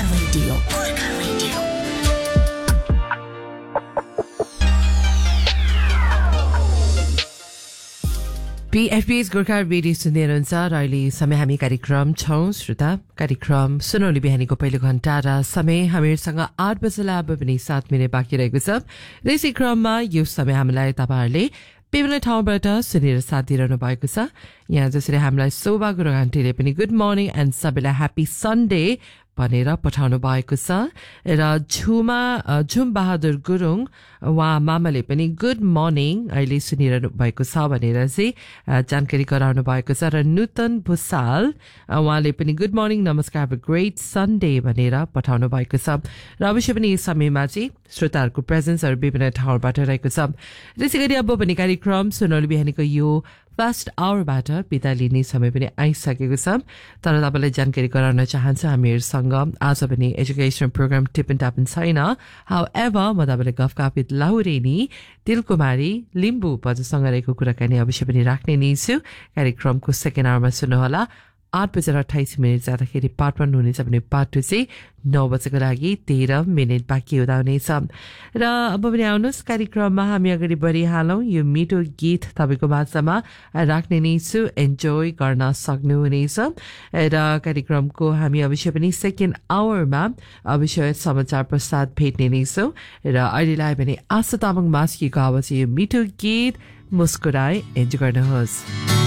Radio PFP's Gorkha radio सुन्दै हुनुहुन्छ र अहिले समय हामी कार्यक्रम छौं श्रोता कार्यक्रम सुनौली बिहानीको पहिलो घण्टा र समय हामीसँग 8 बजेला अब पनि 7 मिनेट बाँकी रहेको छ। यसै क्रममा यो समय हामीलाई तपाईहरुले विभिन्न ठाउँबाट सुनेर साथ दिइरहनु भएको छ। यहाँ जसरी हामीलाई शोभा गुरुघान्टीले पनि गुड मर्निङ एन्ड सबैलाई ह्यापी सन्डे भनेर पठाउनु भएको छ र झुम बहादुर गुरुङ उहाँ मामाले पनि गुड मर्निङ अहिले सुनिरहनु भएको छ भनेर चाहिँ जानकारी गराउनु भएको छ र नूतन भुसाल उहाँले पनि गुड मर्निङ नमस्कार ग्रेट सन्डे भनेर पठाउनु भएको छ र अवश्य पनि यस समयमा चाहिँ श्रोताहरूको प्रेजेन्सहरू विभिन्न ठाउँबाट रहेको छ। त्यसै गरी अब पनि कार्यक्रम सुनौली बिहानीको यो फर्स्ट आवरबाट बिदा लिने समय पनि आइसकेको छ। तर तपाईलाई जानकारी गराउन चाहन्छु हामीहरूसँग आज पनि एजुकेसन प्रोग्राम टिपन टापन छैन। हाउएभर म तपाईलाई गफकापित लाहुरेनी तिलकुमारी लिम्बू बजसँग रहेको कुराकानी अवश्य पनि राख्ने नै छु। कार्यक्रमको सेकेन्ड आवरमा सुन्नुहोला 8:28 जाँदाखेरि पार्ट 1 हुनेछ भने पार्ट 2 चाहिँ 9 बजेको लागि 13 मिनेट बाँकी हुँदा हुनेछ। र अब पनि आउनुहोस् कार्यक्रममा हामी अगाडि बढिहालौँ। यो मिठो गीत तपाईँको भाषामा राख्ने नै छु, एन्जोय गर्न सक्नुहुनेछ। र कार्यक्रमको हामी अवश्य पनि सेकेन्ड आवरमा अवश्य समाचार प्रसाद भेट्ने नै छौँ। र अहिलेलाई भने आशा तामाङ मास्कीको आवाज यो मिठो गीत मुस्कुराए एन्जोय गर्नुहोस्।